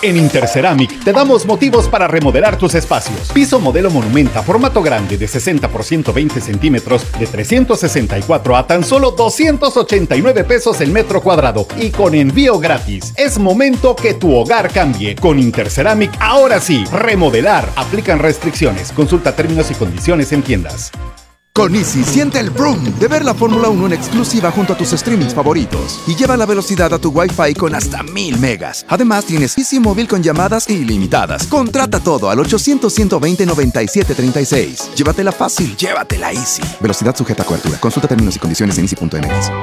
En Interceramic te damos motivos para remodelar tus espacios. Piso modelo Monumenta, formato grande de 60 por 120 centímetros, de 364 a tan solo 289 pesos el metro cuadrado y con envío gratis. Es momento que tu hogar cambie. Con Interceramic, ahora sí, remodelar. Aplican restricciones. Consulta términos y condiciones en tiendas. Con Easy siente el boom de ver la Fórmula 1 en exclusiva junto a tus streamings favoritos y lleva la velocidad a tu Wi-Fi con hasta 1000 megas. Además tienes Easy Móvil con llamadas ilimitadas. Contrata todo al 800-120-9736. Llévatela fácil, llévatela Easy. Velocidad sujeta a cobertura. Consulta términos y condiciones en easy.mx.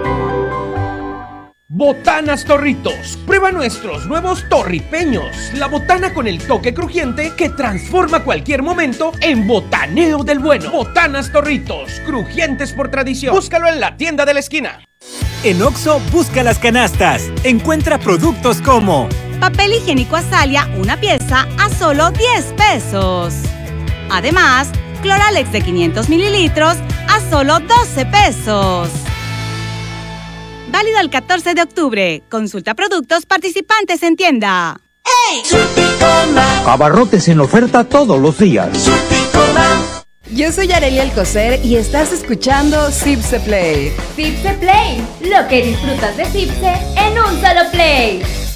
Botanas Torritos. Prueba nuestros nuevos torripeños. La botana con el toque crujiente que transforma cualquier momento en botaneo del bueno. Botanas Torritos, crujientes por tradición. Búscalo en la tienda de la esquina. En Oxxo, busca las canastas. Encuentra productos como papel higiénico Azalia, una pieza a solo 10 pesos. Además, Cloralex de 500 mililitros a solo 12 pesos. Válido el 14 de octubre. Consulta productos participantes en tienda. ¡Hey! Surticola. Abarrotes en oferta todos los días. Surticola. Yo soy Arely Alcocer y estás escuchando Cipse Play. Cipse Play, lo que disfrutas de Cipse en un solo play.